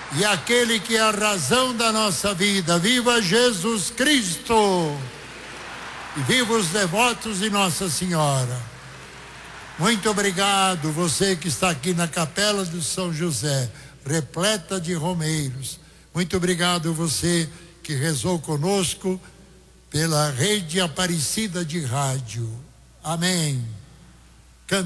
e aquele que é a razão da nossa vida. Viva Jesus Cristo! E viva os devotos de Nossa Senhora. Muito obrigado, você que está aqui na Capela do São José, repleta de romeiros. Muito obrigado, você que rezou conosco pela rede Aparecida de Rádio. Amém.